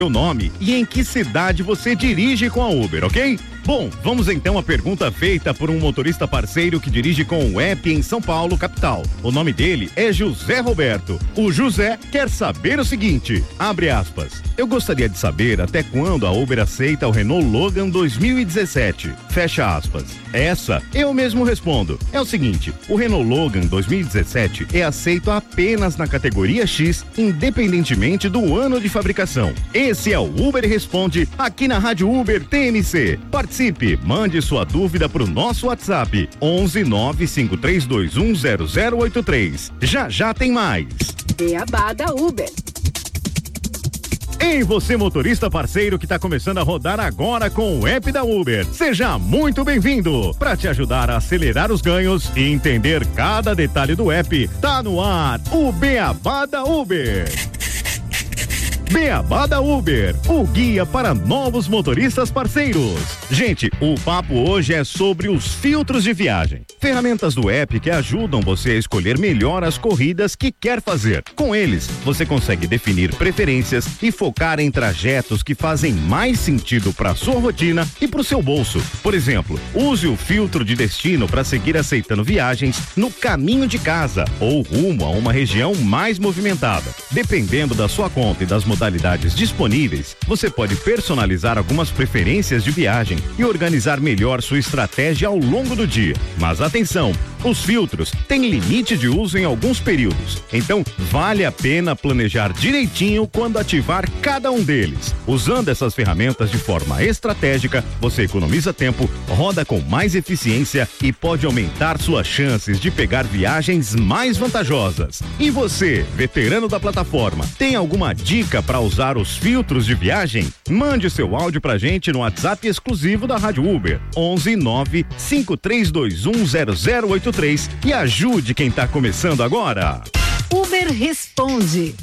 seu nome e em que cidade você dirige com a Uber, ok? Bom, vamos então à pergunta feita por um motorista parceiro que dirige com o app em São Paulo, capital. O nome dele é José Roberto. O José quer saber o seguinte, abre aspas, eu gostaria de saber até quando a Uber aceita o Renault Logan 2017, fecha aspas. Essa eu mesmo respondo. É o seguinte, o Renault Logan 2017 é aceito apenas na categoria X, independentemente do ano de fabricação. Esse é o Uber Responde, aqui na Rádio Uber TMC. Participe, mande sua dúvida pro nosso WhatsApp, 11 95321 0083. Já tem mais. Beabá da Uber. Ei, você motorista parceiro que está começando a rodar agora com o app da Uber. Seja muito bem-vindo. Para te ajudar a acelerar os ganhos e entender cada detalhe do app, tá no ar o Beabá da Uber. Beabá da Uber, o guia para novos motoristas parceiros. Gente, o papo hoje é sobre os filtros de viagem. Ferramentas do app que ajudam você a escolher melhor as corridas que quer fazer. Com eles, você consegue definir preferências e focar em trajetos que fazem mais sentido para sua rotina e para o seu bolso. Por exemplo, use o filtro de destino para seguir aceitando viagens no caminho de casa ou rumo a uma região mais movimentada. Dependendo da sua conta e das modalidades disponíveis, você pode personalizar algumas preferências de viagem e organizar melhor sua estratégia ao longo do dia. Mas atenção, os filtros têm limite de uso em alguns períodos, então vale a pena planejar direitinho quando ativar cada um deles. Usando essas ferramentas de forma estratégica, você economiza tempo, roda com mais eficiência e pode aumentar suas chances de pegar viagens mais vantajosas. E você, veterano da plataforma, tem alguma dica para usar os filtros de viagem? Mande seu áudio pra gente no WhatsApp exclusivo da Rádio Uber, 11 95321 0083 e ajude quem tá começando agora. Uber Responde.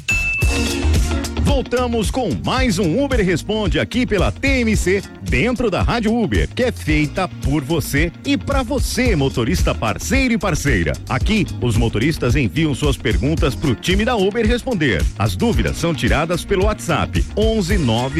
Voltamos com mais um Uber Responde aqui pela TMC, dentro da Rádio Uber, que é feita por você e para você, motorista parceiro e parceira. Aqui, os motoristas enviam suas perguntas pro time da Uber responder. As dúvidas são tiradas pelo WhatsApp, 11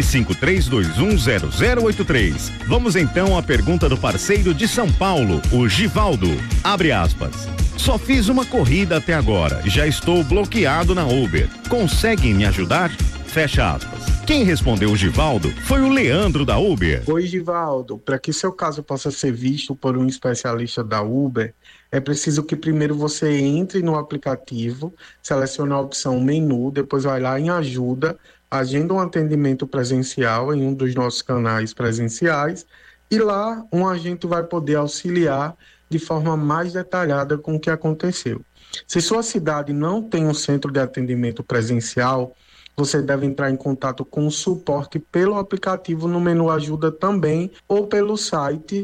95321 0083. Vamos então à pergunta do parceiro de São Paulo, o Givaldo. Abre aspas. Só fiz uma corrida até agora e já estou bloqueado na Uber. Conseguem me ajudar? Fecha aspas. Quem respondeu o Givaldo foi o Leandro da Uber. Oi, Givaldo. Para que seu caso possa ser visto por um especialista da Uber, é preciso que primeiro você entre no aplicativo, selecione a opção menu, depois vai lá em ajuda, agenda um atendimento presencial em um dos nossos canais presenciais e lá um agente vai poder auxiliar de forma mais detalhada com o que aconteceu. Se sua cidade não tem um centro de atendimento presencial, você deve entrar em contato com o suporte pelo aplicativo no menu ajuda também ou pelo site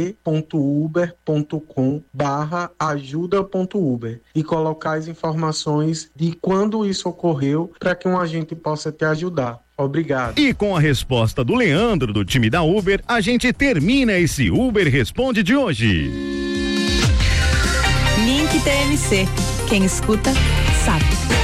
t.uber.com/ajuda.uber e colocar as informações de quando isso ocorreu para que um agente possa te ajudar. Obrigado. E com a resposta do Leandro do time da Uber, a gente termina esse Uber Responde de hoje. Link TMC. Quem escuta, sabe.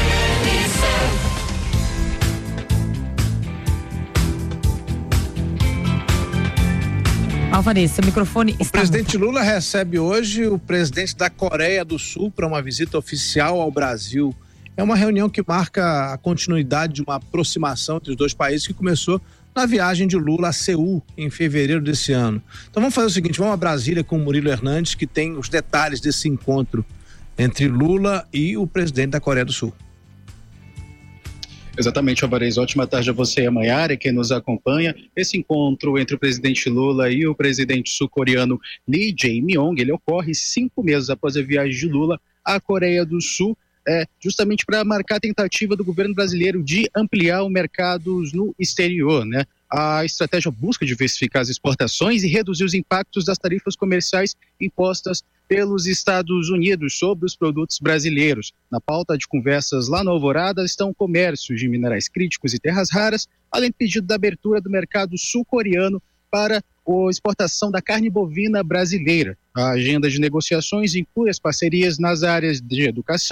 Alvarez, seu microfone está... O presidente Lula recebe hoje o presidente da Coreia do Sul para uma visita oficial ao Brasil. É uma reunião que marca a continuidade de uma aproximação entre os dois países que começou na viagem de Lula a Seul em fevereiro desse ano. Então vamos fazer o seguinte, vamos a Brasília com o Murilo Hernandes, que tem os detalhes desse encontro entre Lula e o presidente da Coreia do Sul. Exatamente, Alvarez. Ótima tarde a você e a Maiara, quem nos acompanha. Esse encontro entre o presidente Lula e o presidente sul-coreano Lee Jae-myung, ele ocorre 5 meses após a viagem de Lula à Coreia do Sul, justamente para marcar a tentativa do governo brasileiro de ampliar o mercado no exterior, né? A estratégia busca diversificar as exportações e reduzir os impactos das tarifas comerciais impostas pelos Estados Unidos sobre os produtos brasileiros. Na pauta de conversas lá na Alvorada estão comércios de minerais críticos e terras raras, além do pedido da abertura do mercado sul-coreano para a exportação da carne bovina brasileira. A agenda de negociações inclui as parcerias nas áreas de educação,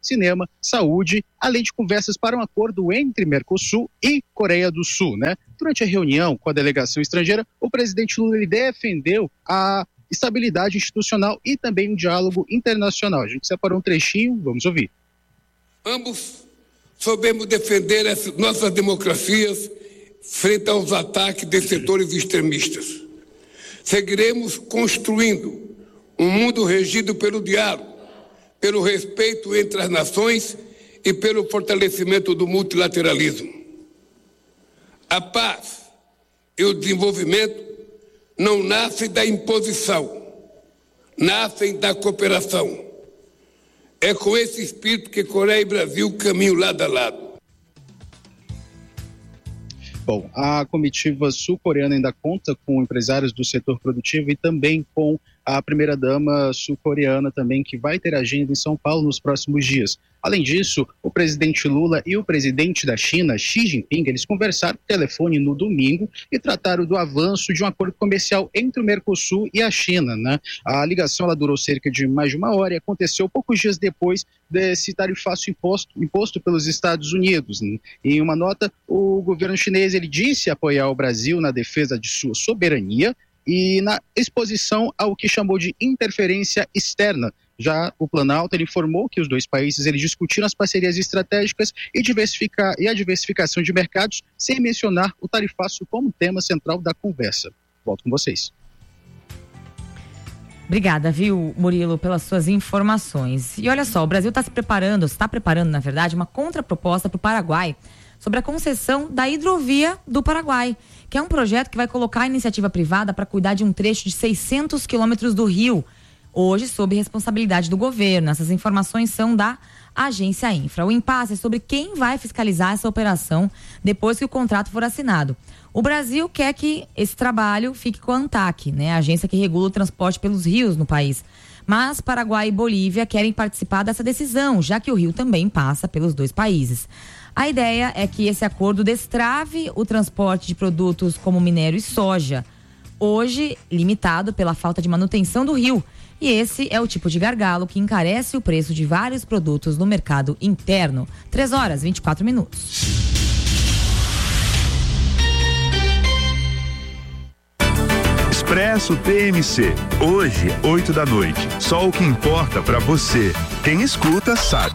cinema, saúde, além de conversas para um acordo entre Mercosul e Coreia do Sul, né? Durante a reunião com a delegação estrangeira, o presidente Lula ele defendeu a estabilidade institucional e também um diálogo internacional. A gente separou um trechinho, vamos ouvir. Ambos soubemos defender as nossas democracias frente aos ataques de setores extremistas. Seguiremos construindo um mundo regido pelo diálogo, pelo respeito entre as nações e pelo fortalecimento do multilateralismo. A paz e o desenvolvimento não nascem da imposição, nascem da cooperação. É com esse espírito que Coreia e Brasil caminham lado a lado. Bom, a comitiva sul-coreana ainda conta com empresários do setor produtivo e também com a primeira-dama sul-coreana também, que vai ter agenda em São Paulo nos próximos dias. Além disso, o presidente Lula e o presidente da China, Xi Jinping, eles conversaram por telefone no domingo e trataram do avanço de um acordo comercial entre o Mercosul e a China, né? A ligação ela durou cerca de mais de uma hora e aconteceu poucos dias depois desse tarifaço imposto pelos Estados Unidos, né? Em uma nota, o governo chinês ele disse apoiar o Brasil na defesa de sua soberania e na exposição ao que chamou de interferência externa. Já o Planalto ele informou que os dois países eles discutiram as parcerias estratégicas e a diversificação de mercados, sem mencionar o tarifaço como tema central da conversa. Volto com vocês. Obrigada, viu, Murilo, pelas suas informações. E olha só, o Brasil está preparando, na verdade, uma contraproposta para o Paraguai sobre a concessão da hidrovia do Paraguai, que é um projeto que vai colocar a iniciativa privada para cuidar de um trecho de 600 quilômetros do rio, hoje sob responsabilidade do governo. Essas informações são da Agência Infra. O impasse é sobre quem vai fiscalizar essa operação depois que o contrato for assinado. O Brasil quer que esse trabalho fique com a ANTAQ, né, a agência que regula o transporte pelos rios no país. Mas Paraguai e Bolívia querem participar dessa decisão, já que o rio também passa pelos dois países. A ideia é que esse acordo destrave o transporte de produtos como minério e soja, hoje limitado pela falta de manutenção do rio. E esse é o tipo de gargalo que encarece o preço de vários produtos no mercado interno. 3h24. Expresso TMC. Hoje, 8 da noite. Só o que importa pra você. Quem escuta sabe.